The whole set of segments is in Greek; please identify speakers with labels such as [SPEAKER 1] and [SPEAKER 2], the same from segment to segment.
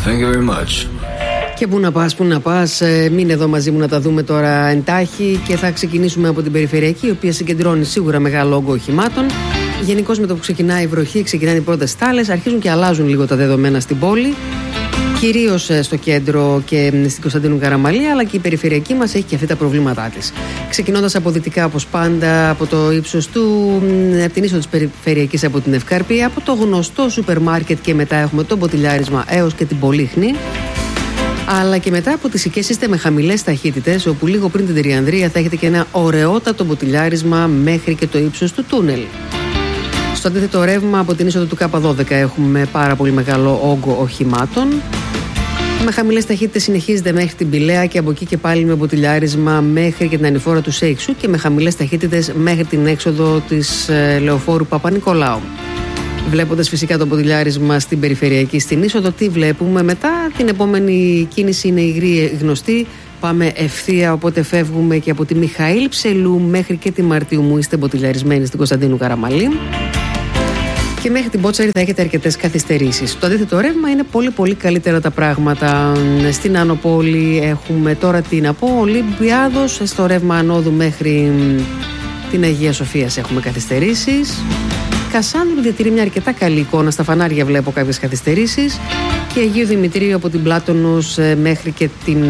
[SPEAKER 1] Thank you very much.
[SPEAKER 2] Και πού να πας, μείνε εδώ μαζί μου να τα δούμε τώρα εντάχει και θα ξεκινήσουμε από την περιφερειακή, η οποία συγκεντρώνει σίγουρα μεγάλο όγκο οχημάτων. Γενικώς με το που ξεκινάει η βροχή, ξεκινάνε οι πρώτες στάλες, αρχίζουν και αλλάζουν λίγο τα δεδομένα στην πόλη. Κυρίως στο κέντρο και στην Κωνσταντίνου Καραμαλή, αλλά και η περιφερειακή μας έχει και αυτή τα προβλήματά της. Ξεκινώντας από δυτικά, όπως πάντα, από το ύψος από την ίσο της περιφερειακής, από την Ευκαρπή, από το γνωστό σούπερ μάρκετ και μετά έχουμε το Μποτιλιάρισμα έως και την Πολύχνη. Αλλά και μετά από τις οικίες είστε με χαμηλές ταχύτητες, όπου λίγο πριν την Τριανδρία θα έχετε και ένα ωραιότατο μποτιλιάρισμα μέχρι και το ύψος του τούνελ. Στο αντίθετο ρεύμα, από την είσοδο του K12 έχουμε πάρα πολύ μεγάλο όγκο οχημάτων. Με χαμηλές ταχύτητες συνεχίζεται μέχρι την Πηλαία και από εκεί και πάλι με μποτιλιάρισμα μέχρι και την ανηφόρα του Σέιξου και με χαμηλές ταχύτητες μέχρι την έξοδο της λεωφόρου Παπα-Νικολάου. Βλέποντας φυσικά το μποτιλιάρισμα στην περιφερειακή στην είσοδο, τι βλέπουμε μετά? Την επόμενη κίνηση είναι υγρή γνωστή. Πάμε ευθεία, οπότε φεύγουμε και από τη Μιχαήλ Ψελού μέχρι και τη Μαρτίου μου είστε μποτιλιαρισμένοι στην Κωνσταντίνου Καραμαλή. Και μέχρι την Πότσαρη θα έχετε αρκετές καθυστερήσεις. Στο αντίθετο ρεύμα είναι πολύ πολύ καλύτερα τα πράγματα. Στην Άνω Πόλη έχουμε τώρα τι να πω, Ολυμπιάδος. Στο ρεύμα ανόδου μέχρι την Αγία Σοφίας έχουμε καθυστερήσεις. Κασάνδρου διατηρεί μια αρκετά καλή εικόνα. Στα φανάρια βλέπω κάποιες καθυστερήσεις. Και Αγίου Δημητρίου από την Πλάτωνος μέχρι και την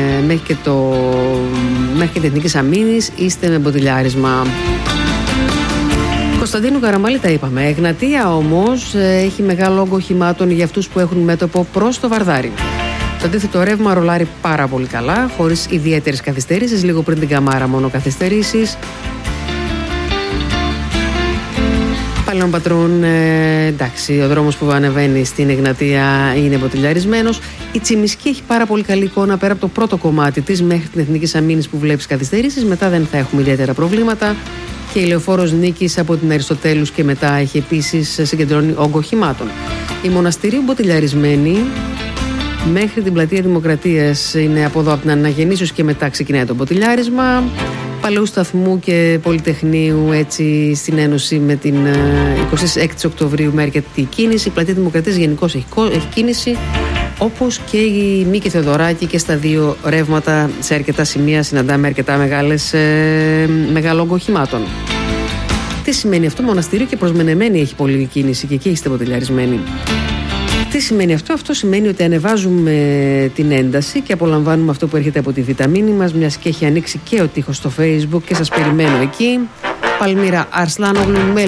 [SPEAKER 2] Εθνικής Αμήνης είστε με μποτιλιάρισμα. Κωνσταντίνου Καραμαλή τα είπαμε. Εγνατία όμως έχει μεγάλο όγκο οχημάτων για αυτούς που έχουν μέτωπο προς το Βαρδάρι. Το αντίθετο ρεύμα ρολάρει πάρα πολύ καλά, χωρίς ιδιαίτερες καθυστερήσεις. Λίγο πριν την Καμάρα μόνο καθυστερήσεις. Παλαιών Πατρών, εντάξει, ο δρόμος που ανεβαίνει στην Εγνατία είναι μποτιλιαρισμένος. Η Τσιμισκή έχει πάρα πολύ καλή εικόνα πέρα από το πρώτο κομμάτι της μέχρι την Εθνική Αμήνης που βλέπεις καθυστερήσεις. Μετά δεν θα έχουμε ιδιαίτερα προβλήματα. Και η Λεωφόρος Νίκης από την Αριστοτέλους και μετά έχει επίσης συγκεντρώνει όγκο οχημάτων. Η Μοναστηρίου μποτιλιαρισμένη μέχρι την Πλατεία Δημοκρατίας είναι από εδώ από την Αναγεννήσεως και μετά ξεκινάει το μποτιλιάρισμα. Παλαιού Σταθμού και Πολυτεχνείου έτσι στην Ένωση με την 26 Οκτωβρίου με αρκετή κίνηση. Η Πλατεία Δημοκρατίας γενικώς έχει κίνηση, όπως και η Μίκη Θεοδωράκη και στα δύο ρεύματα σε αρκετά σημεία συναντάμε αρκετά μεγάλο όγκο οχημάτων. Τι σημαίνει αυτό? Μοναστηρίου και Προσμενεμένη έχει πολλή κίνηση και εκεί είστε μποτιλιαρισμένοι. Τι σημαίνει αυτό? Αυτό σημαίνει ότι ανεβάζουμε την ένταση και απολαμβάνουμε αυτό που έρχεται από τη βιταμίνη μας, μιας και έχει ανοίξει και ο τοίχος στο Facebook και σας περιμένω εκεί. Παλμύρα Αρσλάνογλου,